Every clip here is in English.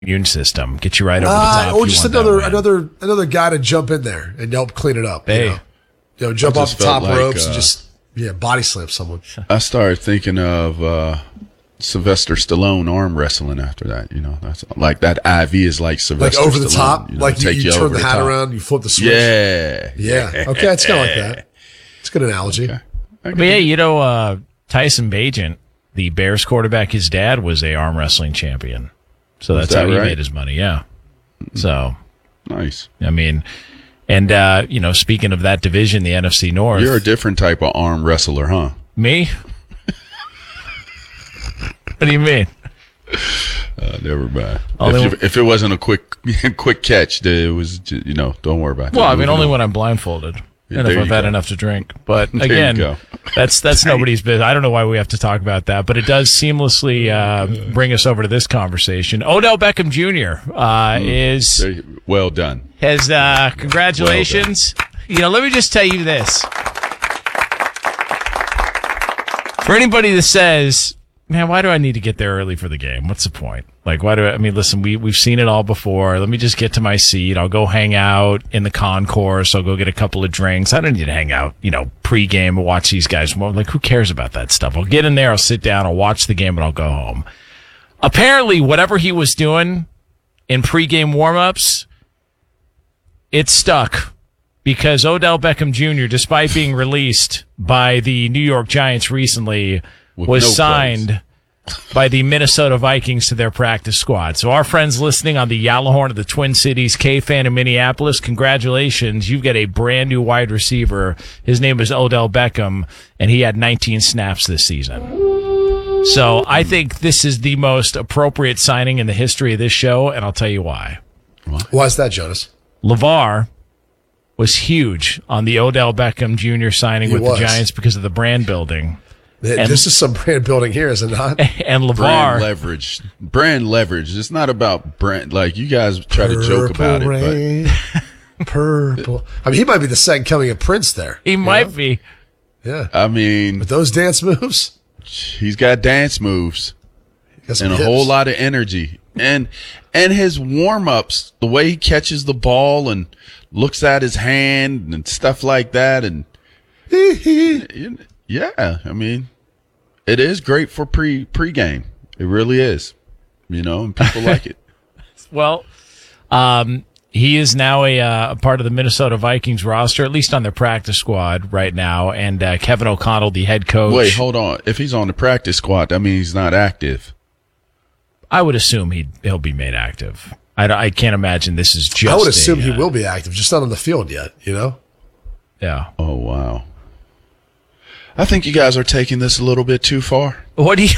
immune system. Get you right over the top. Or just another guy to jump in there and help clean it up. Hey. Jump off the top ropes and just body slam someone. I started thinking of Sylvester Stallone arm wrestling after that. That's like that IV is like Sylvester Like over the Stallone, top, like you turn the hat top. around, you flip the switch. Yeah. Okay, it's kind of like that. It's a good analogy. Okay. But yeah, Tyson Bagent, the Bears quarterback, his dad was a arm wrestling champion. So that's how he made his money, yeah. So, nice. I mean, and, speaking of that division, the NFC North. You're a different type of arm wrestler, huh? Me? What do you mean? Never mind. If it wasn't a quick catch, it was, don't worry about it. Well, I mean, only when I'm blindfolded. And if I've had enough to drink. But again, that's nobody's business. I don't know why we have to talk about that, but it does seamlessly bring us over to this conversation. Odell Beckham Jr. is well done. Has congratulations. Well let me just tell you this. For anybody that says, man, why do I need to get there early for the game? What's the point? Like, listen, we've seen it all before. Let me just get to my seat. I'll go hang out in the concourse. I'll go get a couple of drinks. I don't need to hang out, pregame and watch these guys. Like, who cares about that stuff? I'll get in there. I'll sit down. I'll watch the game and I'll go home. Apparently, whatever he was doing in pregame warmups, it stuck because Odell Beckham Jr., despite being released by the New York Giants recently, was signed by the Minnesota Vikings to their practice squad. So our friends listening on the Yalahorn of the Twin Cities, K-Fan in Minneapolis, congratulations. You've got a brand new wide receiver. His name is Odell Beckham, and he had 19 snaps this season. So I think this is the most appropriate signing in the history of this show, and I'll tell you why. Why is that, Jonas? LeVar was huge on the Odell Beckham Jr. signing with the Giants because of the brand building. This is some brand building here, is it not? And LeVar. Brand leverage. It's not about brand. Like, you guys try to joke about it. But purple. I mean, he might be the second coming of Prince there. He might be. Yeah. I mean. With those dance moves. He's got dance moves. And a whole lot of energy. And his warm-ups, the way he catches the ball and looks at his hand and stuff like that. And yeah, I mean, it is great for pregame. It really is, and people like it. Well, he is now a part of the Minnesota Vikings roster, at least on their practice squad right now. And Kevin O'Connell, the head coach. Wait, hold on. If he's on the practice squad, that means he's not active. I would assume he'll be made active. I can't imagine this is just. I would assume he will be active, just not on the field yet. Yeah. Oh wow. I think you guys are taking this a little bit too far. What do you?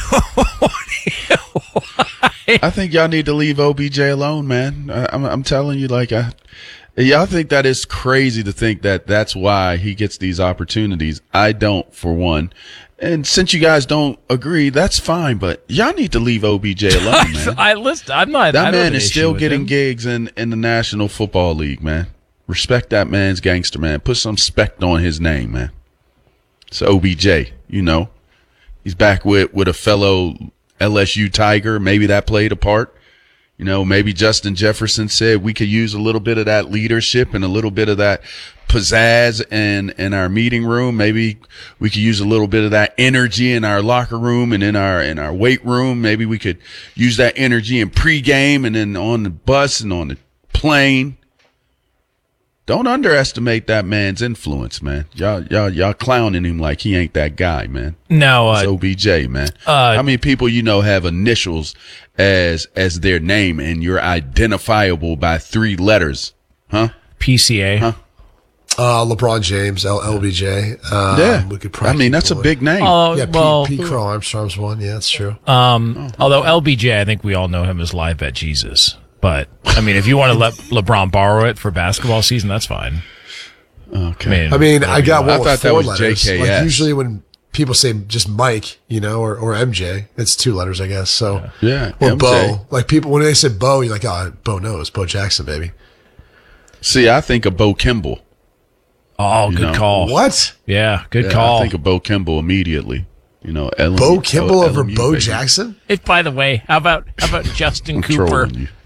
I think y'all need to leave OBJ alone, man. I'm telling you, y'all think that is crazy to think that that's why he gets these opportunities. I don't, for one. And since you guys don't agree, that's fine. But y'all need to leave OBJ alone, man. I'm not. That man is still getting gigs in the National Football League, man. Respect that man's gangster, man. Put some respect on his name, man. It's OBJ, He's back with a fellow LSU Tiger. Maybe that played a part. Maybe Justin Jefferson said we could use a little bit of that leadership and a little bit of that pizzazz in our meeting room. Maybe we could use a little bit of that energy in our locker room and in our weight room. Maybe we could use that energy in pregame and then on the bus and on the plane. Don't underestimate that man's influence, man. Y'all clowning him like he ain't that guy, man. No, it's OBJ, man. How many people have initials as their name and you're identifiable by 3 letters, huh? PCA, huh? LeBron James, LBJ. Yeah, we could probably. I mean that's a big name. Pete Crow Armstrong's one. Yeah, that's true. Although LBJ, I think we all know him as Live Bet Jesus. But, I mean, if you want to let LeBron borrow it for basketball season, that's fine. Okay. I got one with 4 letters. JKS. Like usually when people say just Mike, or MJ, it's 2 letters, I guess. So yeah, or MJ. Bo. Like people when they say Bo, you're like, oh, Bo knows, Bo Jackson, baby. See, I think of Bo Kimball. Oh, good call. What? Yeah, good call. I think of Bo Kimball immediately. Bo Kimball over Bo Jackson? By the way, how about Justin Cooper? You.